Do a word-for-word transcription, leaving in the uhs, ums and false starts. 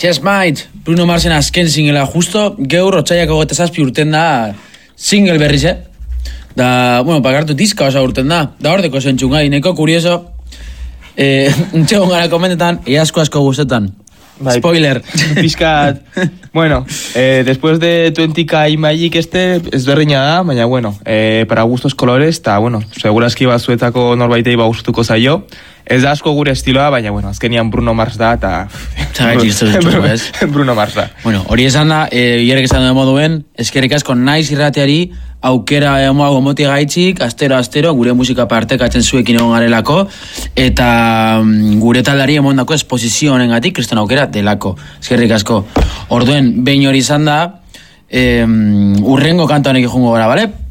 Just Might, Bruno Marsen azken singela justo, geur otxaiak hogeita zazpi urten da single berriz, eh? Da, bueno, pakartu diska osa urten da, da hordeko zentxun gai, neko kurioso, eh, untxegon gara komentetan, easko asko guztetan. Bai, spoiler. Piscat. Bueno, eh, después de veinte K y Magic este es berriña da, baina bueno, eh, para gustos colores, eta bueno, segurazki batzuetako norbaitei ba gustuko zaio. Ez da asko gure estiloa, baina bueno, azkenian Bruno Mars da, eta... Bruno Mars da. Bueno, hori esan da, e, hierek esan da moduen, eskerrik asko naiz irrateari, aukera emoago moti gaitzik, astero astero gure musika partekatzen zuekin egon garelako, eta mm, gure taldari emondako esposizio honengatik kriston aukera delako. Eskerrik asko. Orduen, behin hori izan da, e, urrengo kantoanek jungo gara, bale?